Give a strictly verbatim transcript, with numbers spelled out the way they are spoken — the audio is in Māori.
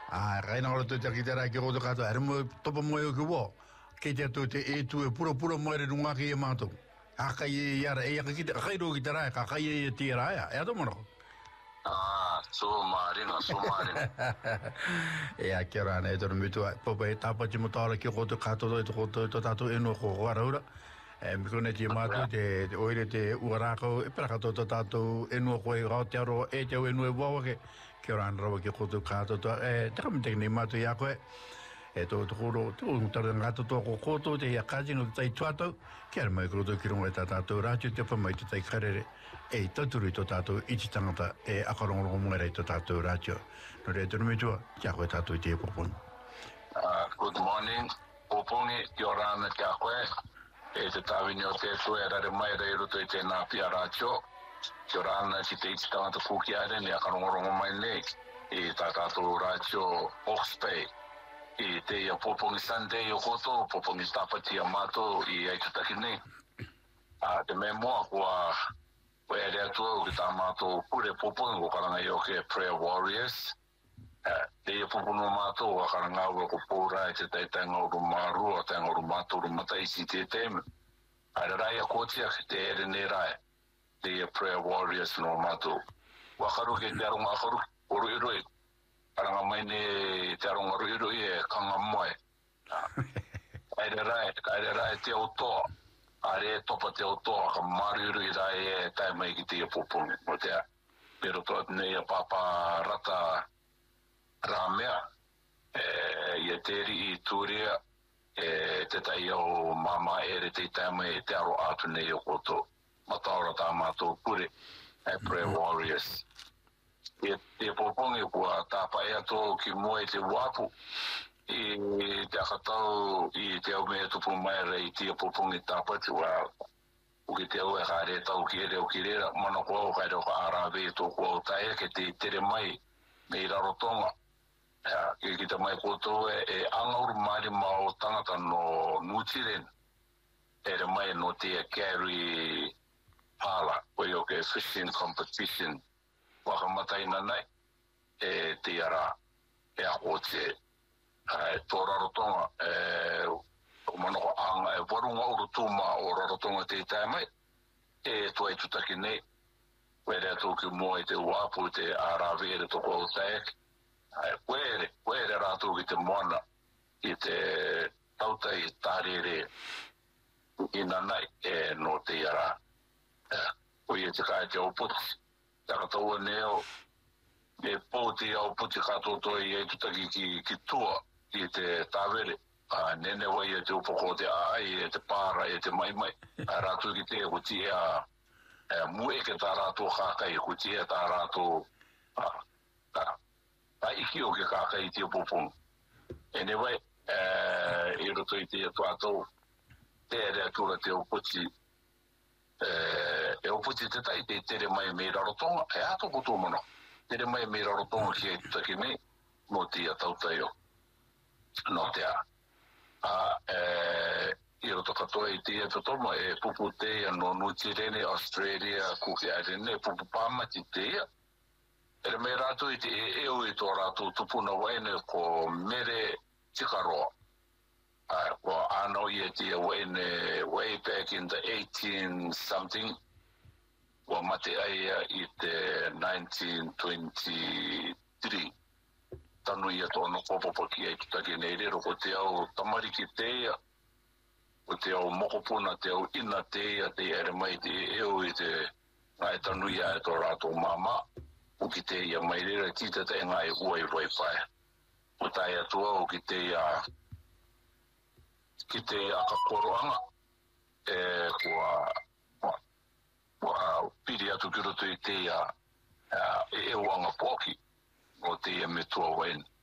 Ah, reina ora tu te kitara ki rodo kato, er mo topo mo yo kubo. Ke te tu te e tu e puro puro mo re runga ki e mato. A ka ye yara e ka kita ka ro kitara ka ka ye tira ya. E ado mo. Ah, so marina, so marina. E a kera ne to mi tu popo e tapa ti mo tala ki rodo kato do to to to tato e no ko ora. E mi kone ti mato te oire te urako e para kato to tato e no ko e ra te ro e te e no e wo ke ke ora ro ke rodo kato to e te kam te ni mato ya ko e to to ro to un tar ngato to ko koto te ya kaji no tai tuato ke ar mai rodo ki ro e tato ra te pa mai te tai kharere e to turu to tato ichi tangata e akarongo mo ngai to tato ra te no re to mi tu ya ko tato te popon. Ah, good morning. Opongi yorana ka ko e te tawini o te tu e rare mai rei ruto i te nā pia rātio. Ki orana si te iti tangata kuki are ni a karongorongo mai nei i tā tātou rātio Hawke's Bay. I te ia Popongi Sunday o koto, Popongi tapati a mato i aitutaki nei. A te me moa kua koe ere atua o ki tā mato pure Popongi ko karanga i o ke Prayer Warriors. Te ia pupuno mātou a karanga ua ko pōra e te taitanga o rumarua, taitanga o rumatou rumata isi te teme. Aira rai a kōtia ki te ere nei rai, te ia Prayer Warriors no mātou. Wakaru ke te aronga akaru, o rui rui. Karanga mai ne te aronga rui rui e kanga moe. Aira rai, aira rai te o toa. Are topa te o toa, ka mari rui rai e tai mai ki te ia pupungi. Mo te a, pero toa nei a papa rata rā mea, e, ia teri i tūria, e, te tai au mama ere te taima e te aro atu nei o koto, mataora tā mātou pure, e Prayer Warriors. E, e popongi kua tāpa e ato ki moe te wapu, i te akatau i te au mea tupu mai rei tia popongi tāpati wa uki te au e ka re tau ki ere o ki rera, mana kua o kai reo ka arawe e tō kua o tae ke te tere mai me i rarotonga. Ke kita mai koto e, e angauru maari mao tangata no Nutiren e re mai no te Gary Pala koe o ke fishing competition wakamatai nanai e te ara e a ote e tō rarotonga e o manoko anga e warunga uru tūma o rarotonga te tai mai e tō e tutaki nei koe rea tō ki mua i te wapu te arawe e toko o taek Koere, koere rātou ki te moana, i te tautai tārere i nanai e no te iara. Koe e te kai te auputi, takataua neo, e pō te auputi katoto i e tutaki ki, ki tua i te tāwere. Nene wai e te upoko te ai, e te pāra, e te maimai. Rātou ki te ko ti ea mue ke tā rātou kākai, ko ti ea tā rātou a iki o ke kākai te popong. Anyway, uh, i roto i te atuatou, te ere atura te uputi, uh, e uputi te tai, te tere mai me rarotonga, e ato koto mono, tere mai me rarotonga ki e tutaki nei, no te atautai o, no te a. A, uh, i roto katoa i te atotoma, e pupu te no Nutirene, Australia, kuki airene, pupu pāmati te ia, Ere me rātou i te e eo i tō rātou tupuna waine ko mere tikaroa. Uh, ko ānau i e te waine way back in the eighteen something. Wa mate aia i te nineteen twenty-three. Tanu i e tōna kopopo ki e kitaki nei rero ko te au tamariki te ia. Ko te au mokopuna, te au ina te ia, te ere mai te eo i te ngai tanu i e tō rātou mama. O ki te ia mairera tita te ngai uai roi whae. O tai atua o ki te ia ki te ia kakoroanga e kua kua, kua piri atu ki roto i te ia e ewanga poki o te ia me tua wain.